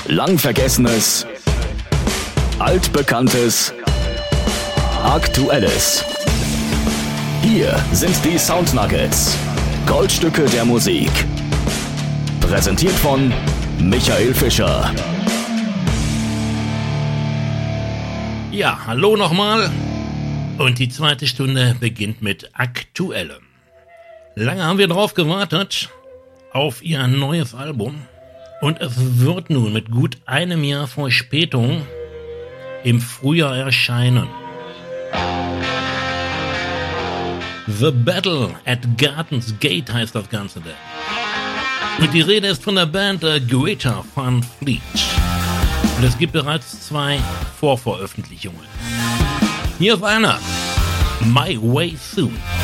Lang Vergessenes, Altbekanntes, Aktuelles. Hier sind die Sound Nuggets, Goldstücke der Musik. Präsentiert von Michael Fischer. Ja, hallo nochmal. Und die zweite Stunde beginnt mit Aktuellem. Lange haben wir drauf gewartet auf ihr neues Album. Und es wird nun mit gut einem Jahr Verspätung im Frühjahr erscheinen. The Battle at Garden's Gate heißt das Ganze denn. Und die Rede ist von der Band Greta Van Fleet. Und es gibt bereits 2 Vorveröffentlichungen. Hier ist einer, My Way Soon.